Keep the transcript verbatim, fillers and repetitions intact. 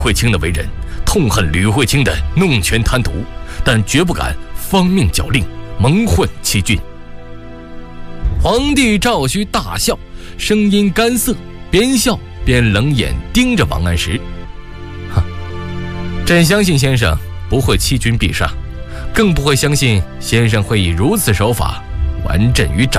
慧卿的为人，痛恨吕慧卿的弄权贪渎，但绝不敢方命矫令，蒙混欺君。皇帝赵顼大笑，声音干涩，边笑边冷眼盯着王安石。哼，朕相信先生不会欺君避上，更不会相信先生会以如此手法玩朕于掌